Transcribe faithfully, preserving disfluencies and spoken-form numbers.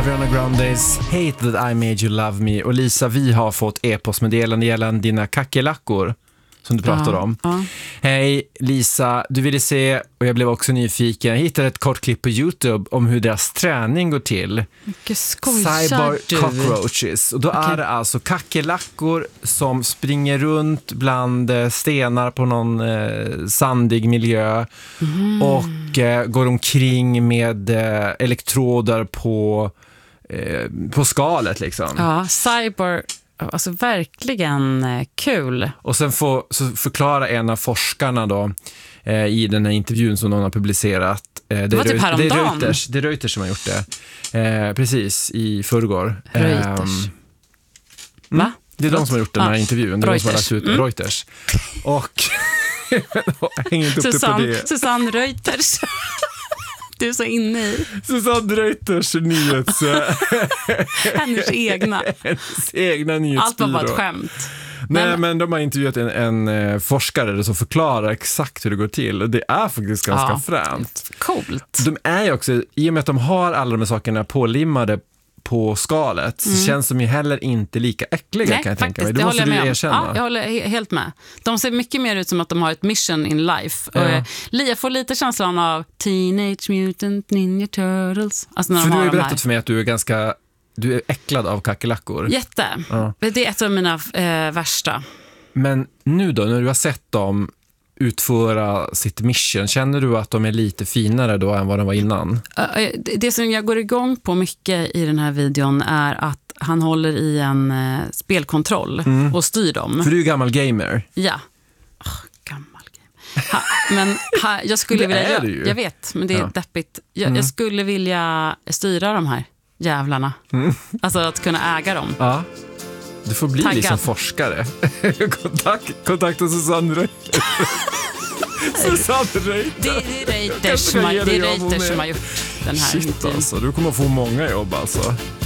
Ariana Grandes Hate That I Made You Love Me. Och Lisa, vi har fått e-postmeddelande gällande dina kackerlackor som du pratar ja, om. Ja. Hej Lisa, du ville se, och jag blev också nyfiken. Jag hittade ett kort klipp på YouTube om hur deras träning går till. Vilket skojar Cyber du? cockroaches. Och då okay. är det alltså kackerlackor som springer runt bland stenar på någon eh, sandig miljö mm. och eh, går omkring med eh, elektroder på, eh, på skalet liksom. Ja, cyber... Alltså verkligen kul. Och sen får, så förklara en av forskarna då eh, i den här intervjun som någon har publicerat. Eh, det, det var typ häromdagen. Det är Reuters, det är Reuters som har gjort det. Eh, precis, i förrgår. Reuters. Eh, Va? Det är de som har gjort den här ah, intervjun. Det är de som har lagt ut mm. Reuters. Och hänger inte upp Susanne, det på det. Susanne Reuters. Du är så inne i. Susanne Reuters nyhets... Hennes egna. Hennes egna nyhetsbyrå. Allt var bara ett skämt. Nej, men, men de har intervjuat en, en forskare som förklarar exakt hur det går till. Och det är faktiskt ganska ja, fränt. Coolt. De är ju också, i och med att de har alla de här sakerna pålimmade på skalet mm. så känns de ju heller inte lika äckliga. Nej, kan jag faktiskt, tänka mig. Det måste jag du erkänna. Ja, jag håller he- helt med. De ser mycket mer ut som att de har ett mission in life. Ja. Och jag får lite känslan av Teenage Mutant Ninja Turtles. Alltså när för de du har har ju berättat här. för mig att du är ganska du är äcklad av kackerlackor. Jätte. Ja. Det är ett av mina eh, värsta. Men nu då, när du har sett dem utföra sitt mission, känner du att de är lite finare då än vad de var innan? Det som jag går igång på mycket i den här videon är att han håller i en eh, spelkontroll mm. och styr dem. För du är ju gammal gamer. Ja. Oh, gammal gamer. Ha, men ha, jag skulle vilja... Jag, jag vet, men det är ja. deppigt. Jag, mm. jag skulle vilja styra de här jävlarna. Mm. Alltså att kunna äga dem. Ja. Du får bli Taggad. Liksom forskare. Kontakt, kontakta Susanne Reuters. Susanne Reuters. Det är Reuters som har, det är Reuters som har gjort den här Shit, intervjun. Alltså, du kommer få många jobb alltså.